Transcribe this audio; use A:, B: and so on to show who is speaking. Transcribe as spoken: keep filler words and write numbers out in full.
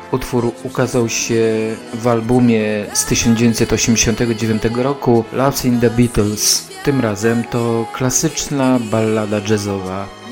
A: Utwór ukazał się w albumie z tysiąc dziewięćset osiemdziesiątego dziewiątego roku Loves in the Beatles. Tym razem to klasyczna ballada jazzowa.